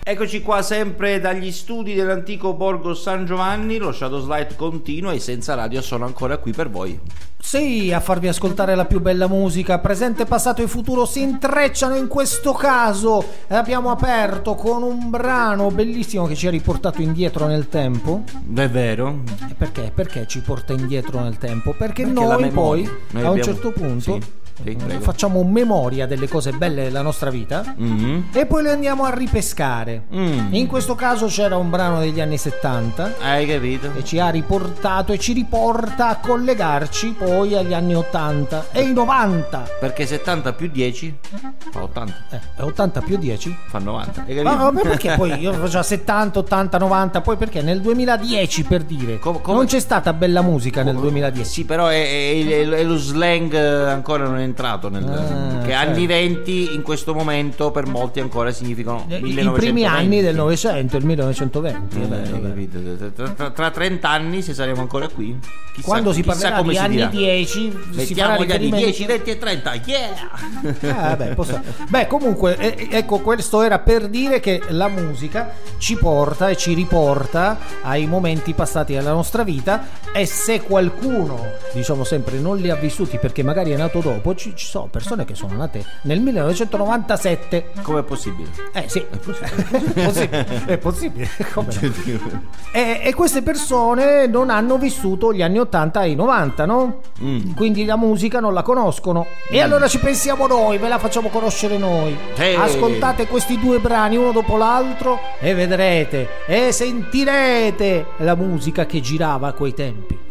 Eccoci qua sempre dagli studi dell'antico Borgo San Giovanni, lo Shadow Slide continua e Senza Radio sono ancora qui per voi. Sì, a farvi ascoltare la più bella musica, presente, passato e futuro si intrecciano in questo caso. Abbiamo aperto con un brano bellissimo che ci ha riportato indietro nel tempo. È vero. E perché? Perché ci porta indietro nel tempo? Perché noi poi, a un certo punto... Sì, facciamo memoria delle cose belle della nostra vita e poi le andiamo a ripescare. In questo caso c'era un brano degli anni 70, hai capito? e ci ha riportato e ci riporta a collegarci poi agli anni 80 e i 90, perché 70 più 10 fa 80, 80 più 10 fa 90, hai capito? Ma perché poi io facevo 70, 80, 90, poi perché nel 2010, per dire, non c'è stata bella musica nel 2010. Sì, però è lo slang ancora non è entrato nel che certo. Anni 20 in questo momento per molti ancora significano 1920. I primi anni del Novecento, il 1920. Tra 30 anni, se saremo ancora qui, chissà, quando si parlerà come di si anni dirà. 10, si farà mettiamo gli anni riferimento... 10, 20 e 30, yeah! Beh, comunque, ecco, questo era per dire che la musica ci porta e ci riporta ai momenti passati della nostra vita, e se qualcuno, diciamo sempre, non li ha vissuti perché magari è nato dopo, ci sono persone che sono nate nel 1997. Come è possibile? Sì, è possibile. Come no? E queste persone non hanno vissuto gli anni 80 e i 90, no? Quindi la musica non la conoscono. E allora ci pensiamo noi, ve la facciamo conoscere noi. Ascoltate questi due brani uno dopo l'altro e vedrete e sentirete la musica che girava a quei tempi.